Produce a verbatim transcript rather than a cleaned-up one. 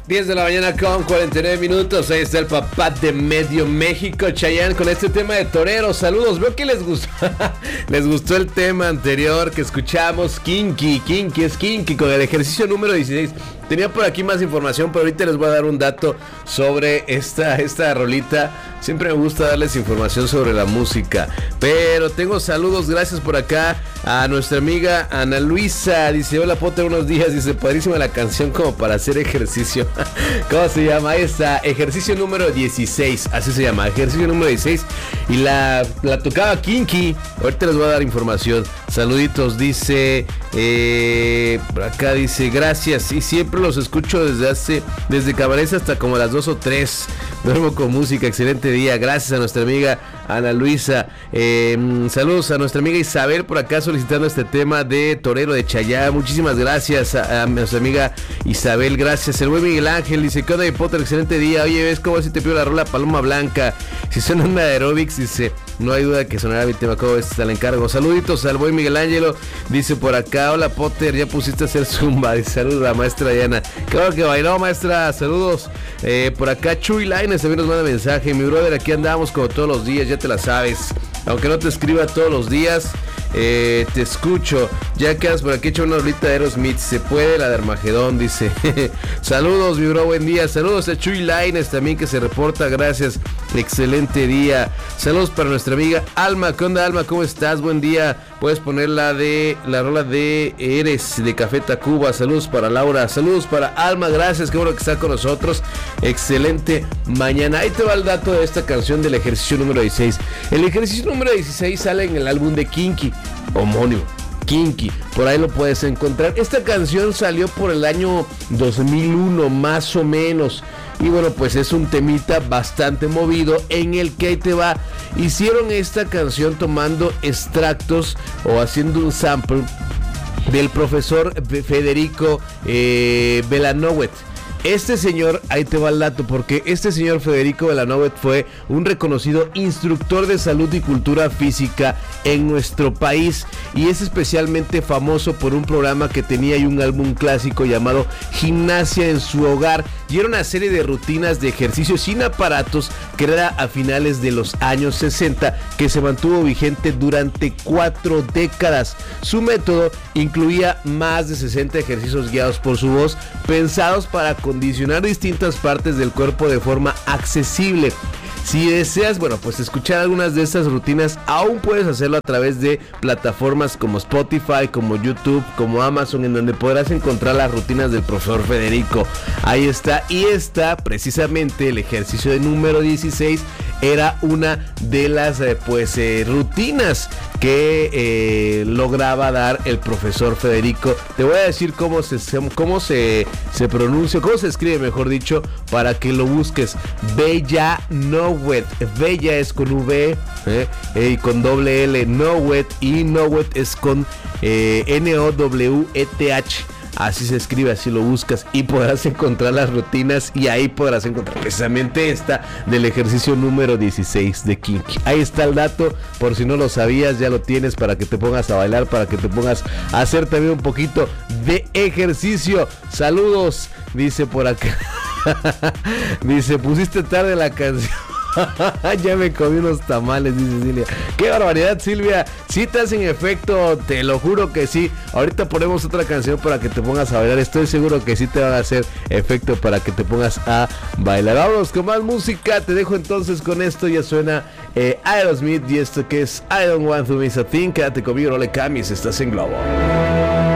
diez de la mañana con cuarenta y nueve minutos. Ahí está el papá de medio México, Chayanne, con este tema de toreros. Saludos, veo que les gustó les gustó el tema anterior que escuchamos. Kinky, Kinky es Kinky con el ejercicio número dieciséis. Tenía por aquí más información, pero ahorita les voy a dar un dato sobre esta, esta rolita. Siempre me gusta darles información sobre la música, pero tengo saludos, gracias por acá a nuestra amiga Ana Luisa. Dice, hola Potter, unos días. Dice, padrísima la canción como para hacer ejercicio. ¿Cómo se llama? Ahí está, ejercicio número dieciséis, así se llama, ejercicio número dieciséis. Y la, la tocaba Kinky. Ahorita les voy a dar información. Saluditos, dice, eh, por acá dice, gracias. Y siempre los escucho desde hace, desde Cabareza hasta como las dos o tres. Duermo con música, excelente día. Gracias a nuestra amiga Ana Luisa. Eh, saludos a nuestra amiga Isabel por acá solicitando este tema de Torero de Chayanne. Muchísimas gracias a, a nuestra amiga Isabel, gracias. El buen Miguel Ángel dice, ¿qué onda de Potter? Excelente día. Oye, ¿ves cómo si te pido la rola Paloma Blanca? Si suena una de aerobics, dice, no hay duda que sonará mi tema. ¿Cómo ves? Te la encargo. Saluditos al buen Miguel Ángelo. Dice por acá, hola Potter, ya pusiste a hacer zumba. Dice, saludos a la maestra Diana. Claro que bailó, maestra. Saludos. Eh, por acá Chuy Laines también nos manda mensaje. Mi brother, aquí andamos como todos los días, ya te la sabes. Aunque no te escriba todos los días, eh, te escucho. Ya quedas por aquí hecho una rolita de Aerosmith. Se puede, la de Armagedón, dice. Saludos, mi bro, buen día. Saludos a Chuy Laines también que se reporta, gracias. Excelente día. Saludos para nuestra amiga Alma. ¿Qué onda, Alma? ¿Cómo estás? Buen día. Puedes poner la de la rola de Eres de Café Tacuba. Saludos para Laura. Saludos para Alma. Gracias. Qué bueno que está con nosotros. Excelente mañana. Ahí te va el dato de esta canción del ejercicio número dieciséis. El ejercicio número dieciséis sale en el álbum de Kinky, homónimo. Kinky, por ahí lo puedes encontrar. Esta canción salió por el año dos mil uno más o menos. Y bueno, pues es un temita bastante movido en el que ahí te va. Hicieron esta canción tomando extractos o haciendo un sample del profesor Federico eh, Belanowet. Este señor, ahí te va el dato, porque este señor Federico Belanowet fue un reconocido instructor de salud y cultura física en nuestro país y es especialmente famoso por un programa que tenía y un álbum clásico llamado Gimnasia en su hogar, y era una serie de rutinas de ejercicios sin aparatos que era a finales de los años sesenta, que se mantuvo vigente durante cuatro décadas. Su método incluía más de sesenta ejercicios guiados por su voz, pensados para condicionar distintas partes del cuerpo de forma accesible. Si deseas, bueno, pues escuchar algunas de estas rutinas, aún puedes hacerlo a través de plataformas como Spotify, como YouTube, como Amazon, en donde podrás encontrar las rutinas del profesor Federico. Ahí está, y está precisamente el ejercicio de número dieciséis, era una de las eh, pues eh, rutinas que eh, lograba dar el profesor Federico. Te voy a decir cómo se cómo se, se pronuncia, cómo se escribe, mejor dicho, para que lo busques. Belanowet. Bella es con V eh, eh, y con doble L. Nowet, y Nowet es con eh, N O W E T H. Así se escribe, así lo buscas y podrás encontrar las rutinas, y ahí podrás encontrar precisamente esta del ejercicio número dieciséis de Kinky. Ahí está el dato, por si no lo sabías, ya lo tienes para que te pongas a bailar, para que te pongas a hacer también un poquito de ejercicio. Saludos, dice por acá. Dice, pusiste tarde la canción. Ya me comí unos tamales, dice Silvia. ¡Qué barbaridad, Silvia! Sí te hacen efecto, te lo juro que sí. Ahorita ponemos otra canción para que te pongas a bailar. Estoy seguro que sí te van a hacer efecto para que te pongas a bailar. Vámonos con más música. Te dejo entonces con esto. Ya suena eh, Aerosmith, y esto que es I Don't Want to Miss a Thing. Quédate conmigo, no le cambies. Estás en Globo.